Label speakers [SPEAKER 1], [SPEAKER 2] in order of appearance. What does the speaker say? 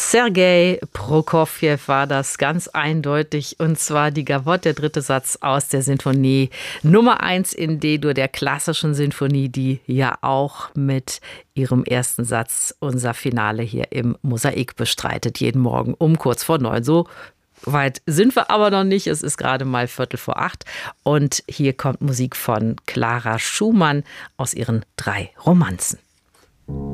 [SPEAKER 1] Sergei Prokofjew war das ganz eindeutig, und zwar die Gavotte, der dritte Satz aus der Sinfonie Nummer 1 in D-Dur, der klassischen Sinfonie, die ja auch mit ihrem ersten Satz unser Finale hier im Mosaik bestreitet, jeden Morgen um kurz vor 9. So weit sind wir aber noch nicht, es ist gerade mal 7:45 und hier kommt Musik von Clara Schumann aus ihren 3 Romanzen.